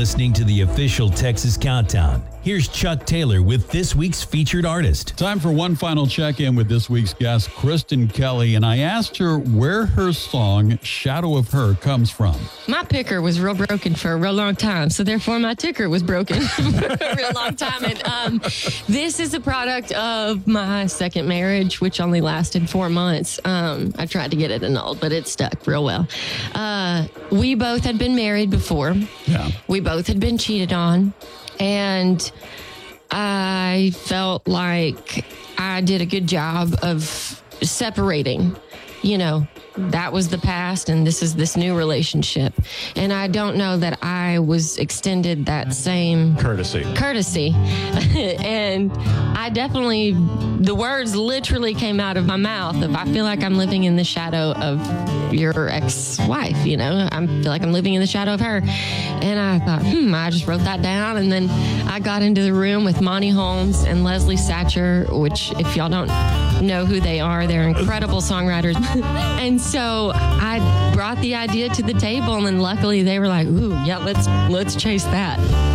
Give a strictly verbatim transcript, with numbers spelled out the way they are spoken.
listening to the official Texas Countdown. Here's Chuck Taylor with this week's featured artist. Time for one final check-in with this week's guest, Kristen Kelly, and I asked her where her song, Shadow of Her, comes from. My picker was real broken for a real long time, so therefore my ticker was broken for a real long time. And um, this is a product of my second marriage, which only lasted four months. Um, I tried to get it annulled, but it stuck real well. Uh, we both had been married before. Yeah. We both had been cheated on. And I felt like I did a good job of separating, you know, that was the past and this is this new relationship. And I don't know that I was extended that same Courtesy. courtesy. And I definitely, the words literally came out of my mouth of, I feel like I'm living in the shadow of your ex-wife, you know, I feel like I'm living in the shadow of her. And I thought, hmm, I just wrote that down. And then I got into the room with Monty Holmes and Leslie Satcher, which if y'all don't know who they are, they're incredible songwriters. And so I brought the idea to the table, and then luckily they were like, ooh, yeah, let's let's chase that.